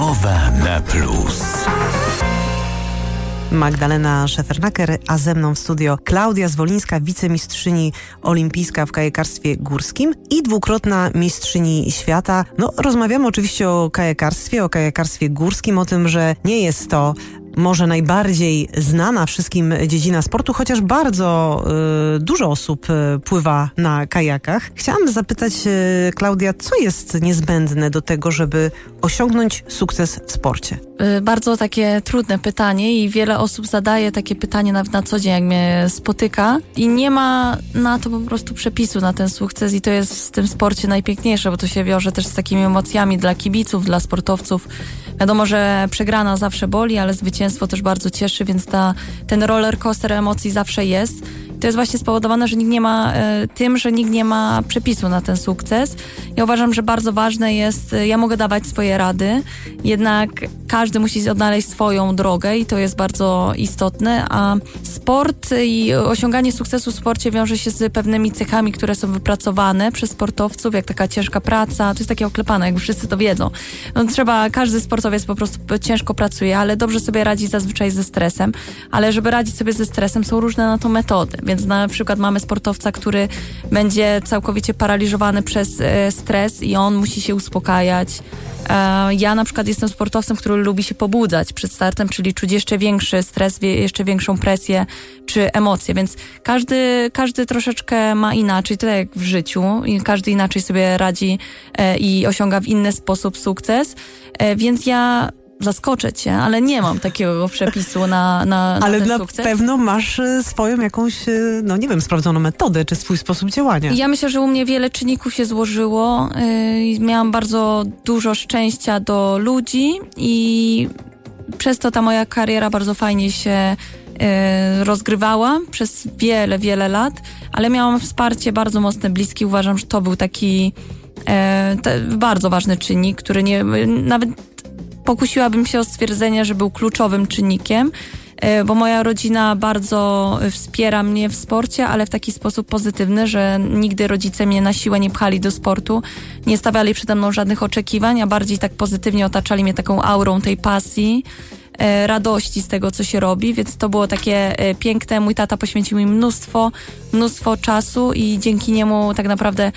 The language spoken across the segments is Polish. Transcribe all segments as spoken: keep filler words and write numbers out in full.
Rozmowa na plus. Magdalena Szefernaker, a ze mną w studio Klaudia Zwolińska, wicemistrzyni olimpijska w kajakarstwie górskim i dwukrotna mistrzyni świata. No, rozmawiamy oczywiście o kajakarstwie, o kajakarstwie górskim, o tym, że nie jest to może najbardziej znana wszystkim dziedzina sportu, chociaż bardzo y, dużo osób y, pływa na kajakach. Chciałam zapytać, y, Klaudia, co jest niezbędne do tego, żeby osiągnąć sukces w sporcie? Y, bardzo takie trudne pytanie i wiele osób zadaje takie pytanie nawet na co dzień, jak mnie spotyka, i nie ma na to po prostu przepisu na ten sukces i to jest w tym sporcie najpiękniejsze, bo to się wiąże też z takimi emocjami dla kibiców, dla sportowców. Wiadomo, że przegrana zawsze boli, ale zwycięstwo też bardzo cieszy, więc ta, ten roller coaster emocji zawsze jest. To jest właśnie spowodowane, że nikt nie ma e, tym, że nikt nie ma przepisu na ten sukces. Ja uważam, że bardzo ważne jest, ja mogę dawać swoje rady, jednak każdy musi odnaleźć swoją drogę i to jest bardzo istotne, a sport i osiąganie sukcesu w sporcie wiąże się z pewnymi cechami, które są wypracowane przez sportowców, jak taka ciężka praca, to jest takie oklepane, jakby wszyscy to wiedzą. No, trzeba, każdy sportowiec po prostu ciężko pracuje, ale dobrze sobie radzi zazwyczaj ze stresem, ale żeby radzić sobie ze stresem, są różne na to metody. Więc na przykład mamy sportowca, który będzie całkowicie paraliżowany przez e, stres i on musi się uspokajać. E, ja na przykład jestem sportowcem, który lubi się pobudzać przed startem, czyli czuć jeszcze większy stres, wie, jeszcze większą presję czy emocje, więc każdy, każdy troszeczkę ma inaczej, tak jak w życiu, i każdy inaczej sobie radzi e, i osiąga w inny sposób sukces, e, więc ja zaskoczę cię, ale nie mam takiego przepisu na, na, na ale ten na sukces. pewno masz swoją jakąś, no nie wiem, sprawdzoną metodę, czy swój sposób działania. Ja myślę, że u mnie wiele czynników się złożyło. Yy, miałam bardzo dużo szczęścia do ludzi i przez to ta moja kariera bardzo fajnie się yy, rozgrywała przez wiele, wiele lat, ale miałam wsparcie bardzo mocne, bliskie. Uważam, że to był taki yy, te, bardzo ważny czynnik, który nie, nawet pokusiłabym się o stwierdzenie, że był kluczowym czynnikiem, bo moja rodzina bardzo wspiera mnie w sporcie, ale w taki sposób pozytywny, że nigdy rodzice mnie na siłę nie pchali do sportu, nie stawiali przede mną żadnych oczekiwań, a bardziej tak pozytywnie otaczali mnie taką aurą tej pasji, radości z tego, co się robi, więc to było takie piękne. Mój tata poświęcił mi mnóstwo, mnóstwo czasu i dzięki niemu tak naprawdę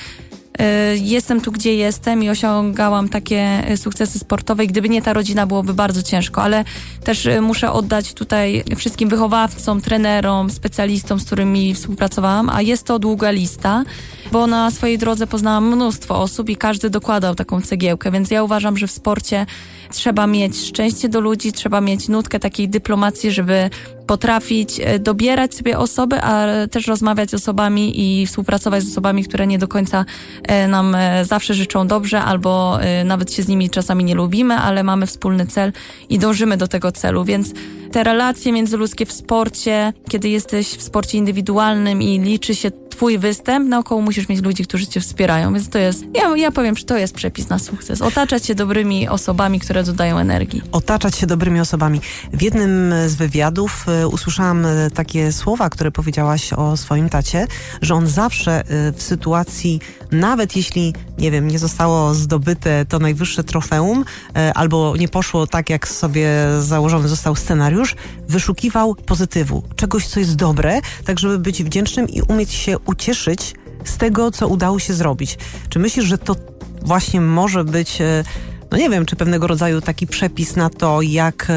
jestem tu, gdzie jestem i osiągałam takie sukcesy sportowe i gdyby nie ta rodzina, byłoby bardzo ciężko, ale też muszę oddać tutaj wszystkim wychowawcom, trenerom, specjalistom, z którymi współpracowałam, a jest to długa lista, bo na swojej drodze poznałam mnóstwo osób i każdy dokładał taką cegiełkę, więc ja uważam, że w sporcie trzeba mieć szczęście do ludzi, trzeba mieć nutkę takiej dyplomacji, żeby potrafić dobierać sobie osoby, a też rozmawiać z osobami i współpracować z osobami, które nie do końca nam zawsze życzą dobrze, albo nawet się z nimi czasami nie lubimy, ale mamy wspólny cel i dążymy do tego celu, więc te relacje międzyludzkie w sporcie, kiedy jesteś w sporcie indywidualnym i liczy się twój występ, naokoło musisz mieć ludzi, którzy cię wspierają, więc to jest, ja, ja powiem, że to jest przepis na sukces. Otaczać się dobrymi osobami, które dodają energii. Otaczać się dobrymi osobami. W jednym z wywiadów y, usłyszałam y, takie słowa, które powiedziałaś o swoim tacie, że on zawsze y, w sytuacji, nawet jeśli, nie wiem, nie zostało zdobyte to najwyższe trofeum, y, albo nie poszło tak, jak sobie założony został scenariusz, wyszukiwał pozytywu, czegoś, co jest dobre, tak żeby być wdzięcznym i umieć się ucieszyć z tego, co udało się zrobić. Czy myślisz, że to właśnie może być, no nie wiem, czy pewnego rodzaju taki przepis na to, jak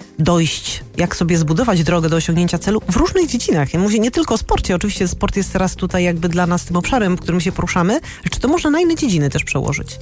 dojść, jak sobie zbudować drogę do osiągnięcia celu w różnych dziedzinach? Ja mówię nie tylko o sporcie, oczywiście sport jest teraz tutaj jakby dla nas tym obszarem, w którym się poruszamy, czy to można na inne dziedziny też przełożyć?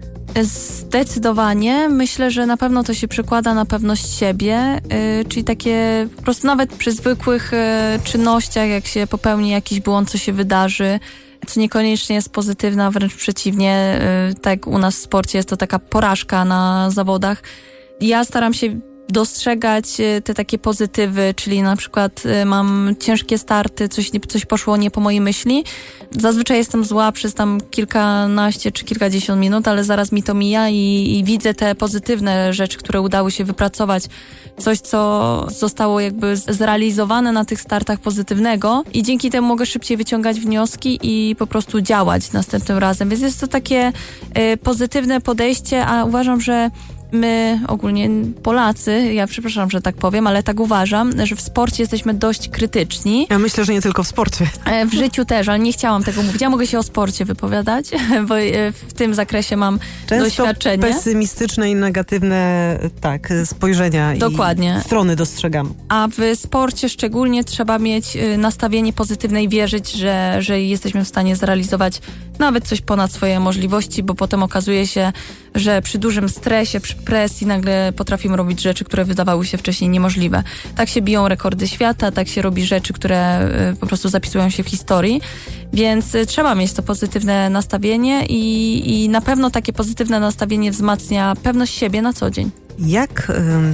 Zdecydowanie. Myślę, że na pewno to się przekłada na pewność siebie, yy, czyli takie po prostu nawet przy zwykłych yy, czynnościach, jak się popełni jakiś błąd, co się wydarzy, co niekoniecznie jest pozytywne, a wręcz przeciwnie, yy, tak jak u nas w sporcie jest to taka porażka na zawodach. Ja staram się dostrzegać te takie pozytywy, czyli na przykład mam ciężkie starty, coś, coś poszło nie po mojej myśli. Zazwyczaj jestem zła przez tam kilkanaście czy kilkadziesiąt minut, ale zaraz mi to mija i, i widzę te pozytywne rzeczy, które udało się wypracować. Coś, co zostało jakby zrealizowane na tych startach pozytywnego i dzięki temu mogę szybciej wyciągać wnioski i po prostu działać następnym razem. Więc jest to takie y, pozytywne podejście, a uważam, że my ogólnie Polacy, ja przepraszam, że tak powiem, ale tak uważam, że w sporcie jesteśmy dość krytyczni. Ja myślę, że nie tylko w sporcie. W życiu też, ale nie chciałam tego mówić. Ja mogę się o sporcie wypowiadać, bo w tym zakresie mam Często doświadczenie. Pesymistyczne i negatywne, tak, spojrzenia. Dokładnie. I strony dostrzegam. A w sporcie szczególnie trzeba mieć nastawienie pozytywne i wierzyć, że, że jesteśmy w stanie zrealizować nawet coś ponad swoje możliwości, bo potem okazuje się, że przy dużym stresie, przy presji nagle potrafimy robić rzeczy, które wydawały się wcześniej niemożliwe. Tak się biją rekordy świata, tak się robi rzeczy, które po prostu zapisują się w historii, więc trzeba mieć to pozytywne nastawienie i, i na pewno takie pozytywne nastawienie wzmacnia pewność siebie na co dzień. Jak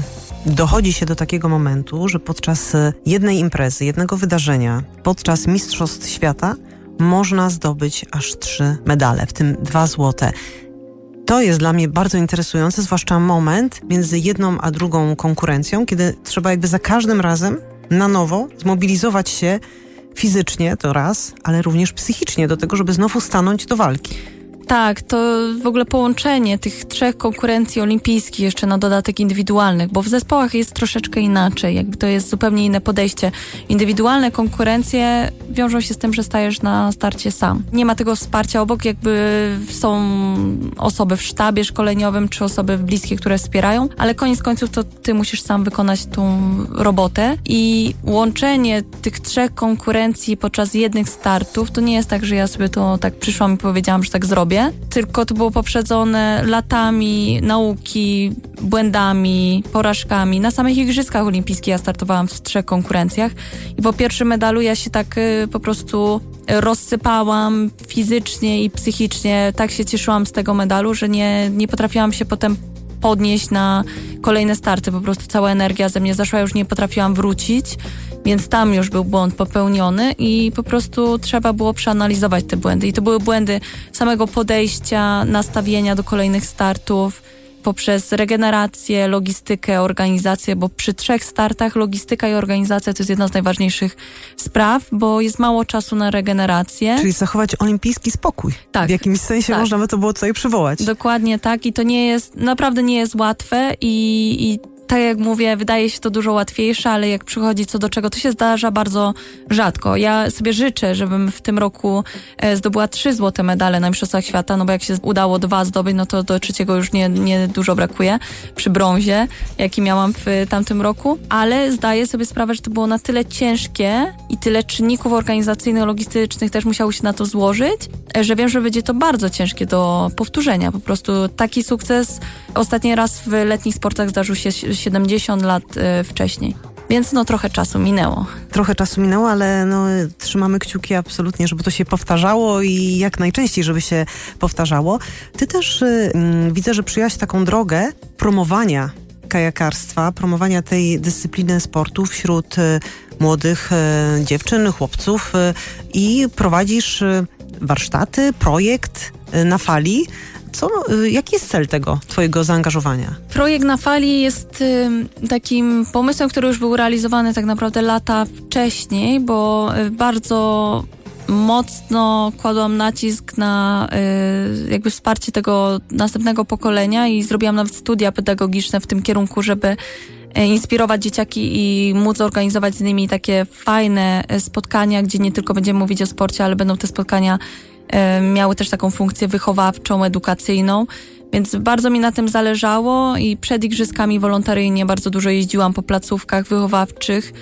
y, dochodzi się do takiego momentu, że podczas jednej imprezy, jednego wydarzenia, podczas Mistrzostw Świata można zdobyć aż trzy medale, w tym dwa złote. To jest dla mnie bardzo interesujące, zwłaszcza moment między jedną a drugą konkurencją, kiedy trzeba jakby za każdym razem na nowo zmobilizować się fizycznie, to raz, ale również psychicznie do tego, żeby znowu stanąć do walki. Tak, to w ogóle połączenie tych trzech konkurencji olimpijskich jeszcze na dodatek indywidualnych, bo w zespołach jest troszeczkę inaczej, jakby to jest zupełnie inne podejście. Indywidualne konkurencje wiążą się z tym, że stajesz na starcie sam. Nie ma tego wsparcia obok, jakby są osoby w sztabie szkoleniowym, czy osoby bliskie, które wspierają, ale koniec końców to ty musisz sam wykonać tą robotę i łączenie tych trzech konkurencji podczas jednych startów, to nie jest tak, że ja sobie to tak przyszłam i powiedziałam, że tak zrobię, tylko to było poprzedzone latami nauki, błędami, porażkami. Na samych Igrzyskach Olimpijskich ja startowałam w trzech konkurencjach i po pierwszym medalu ja się tak y, po prostu rozsypałam fizycznie i psychicznie. Tak się cieszyłam z tego medalu, że nie, nie potrafiłam się potem podnieść na kolejne starty. Po prostu cała energia ze mnie zaszła, już nie potrafiłam wrócić, więc tam już był błąd popełniony i po prostu trzeba było przeanalizować te błędy. I to były błędy samego podejścia, nastawienia do kolejnych startów, poprzez regenerację, logistykę, organizację, bo przy trzech startach logistyka i organizacja to jest jedna z najważniejszych spraw, bo jest mało czasu na regenerację. Czyli zachować olimpijski spokój. Tak. W jakimś sensie tak. można by to było tutaj przywołać. Dokładnie tak i to nie jest, naprawdę nie jest łatwe i, i tak jak mówię, wydaje się to dużo łatwiejsze, ale jak przychodzi co do czego, to się zdarza bardzo rzadko. Ja sobie życzę, żebym w tym roku e, zdobyła trzy złote medale na Mistrzostwach Świata, no bo jak się udało dwa zdobyć, no to do trzeciego już nie, nie dużo brakuje przy brązie, jaki miałam w tamtym roku, ale zdaję sobie sprawę, że to było na tyle ciężkie i tyle czynników organizacyjnych, logistycznych też musiało się na to złożyć, że wiem, że będzie to bardzo ciężkie do powtórzenia. Po prostu taki sukces ostatni raz w letnich sportach zdarzył się siedemdziesiąt lat y, wcześniej. Więc no trochę czasu minęło. Trochę czasu minęło, ale no, trzymamy kciuki absolutnie, żeby to się powtarzało i jak najczęściej, żeby się powtarzało. Ty też y, widzę, że przyjęłaś taką drogę promowania kajakarstwa, promowania tej dyscypliny sportu wśród y, młodych y, dziewczyn, chłopców y, i prowadzisz y, warsztaty, projekt y, na fali. Co, jaki jest cel tego twojego zaangażowania? Projekt Na Fali jest y, takim pomysłem, który już był realizowany tak naprawdę lata wcześniej, bo y, bardzo mocno kładłam nacisk na y, jakby wsparcie tego następnego pokolenia i zrobiłam nawet studia pedagogiczne w tym kierunku, żeby inspirować dzieciaki i móc organizować z nimi takie fajne spotkania, gdzie nie tylko będziemy mówić o sporcie, ale będą te spotkania miały też taką funkcję wychowawczą, edukacyjną, więc bardzo mi na tym zależało i przed igrzyskami wolontaryjnie bardzo dużo jeździłam po placówkach wychowawczych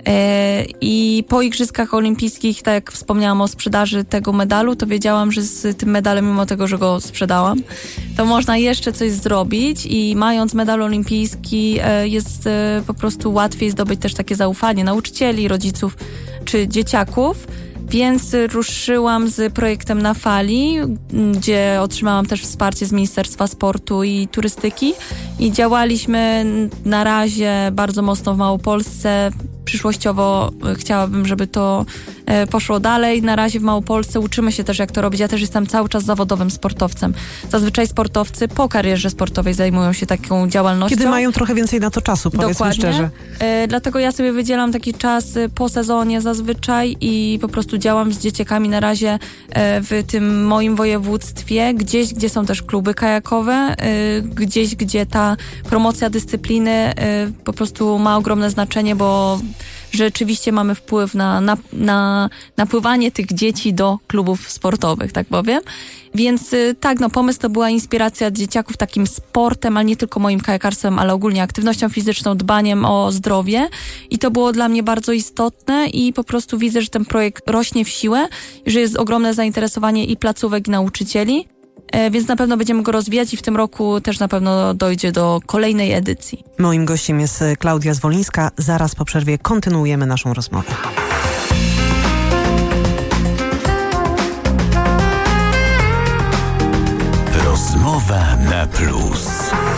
i po igrzyskach olimpijskich, tak jak wspomniałam o sprzedaży tego medalu, to wiedziałam, że z tym medalem, mimo tego, że go sprzedałam, to można jeszcze coś zrobić i mając medal olimpijski jest po prostu łatwiej zdobyć też takie zaufanie nauczycieli, rodziców czy dzieciaków. Więc ruszyłam z projektem Na Fali, gdzie otrzymałam też wsparcie z Ministerstwa Sportu i Turystyki i działaliśmy na razie bardzo mocno w Małopolsce. Przyszłościowo chciałabym, żeby to e, poszło dalej. Na razie w Małopolsce uczymy się też, jak to robić. Ja też jestem cały czas zawodowym sportowcem. Zazwyczaj sportowcy po karierze sportowej zajmują się taką działalnością. Kiedy mają trochę więcej na to czasu, powiedzmy Dokładnie. szczerze. E, dlatego ja sobie wydzielam taki czas e, po sezonie zazwyczaj i po prostu działam z dzieciakami na razie e, w tym moim województwie, gdzieś, gdzie są też kluby kajakowe, e, gdzieś, gdzie ta promocja dyscypliny e, po prostu ma ogromne znaczenie, bo rzeczywiście mamy wpływ na, na, na napływanie tych dzieci do klubów sportowych, tak powiem. Więc tak, no pomysł to była inspiracja dzieciaków takim sportem, ale nie tylko moim kajakarstwem, ale ogólnie aktywnością fizyczną, dbaniem o zdrowie i to było dla mnie bardzo istotne i po prostu widzę, że ten projekt rośnie w siłę, że jest ogromne zainteresowanie i placówek, i nauczycieli, e, więc na pewno będziemy go rozwijać i w tym roku też na pewno dojdzie do kolejnej edycji. Moim gościem jest Klaudia Zwolińska. Zaraz po przerwie kontynuujemy naszą rozmowę. Rozmowa na plus.